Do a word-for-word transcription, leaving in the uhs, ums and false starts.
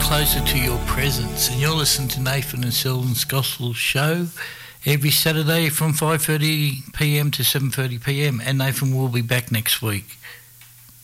closer to your presence, and you're listening to Nathan and Selden's Gospel Show every Saturday from five thirty p m to seven thirty p m, and Nathan will be back next week.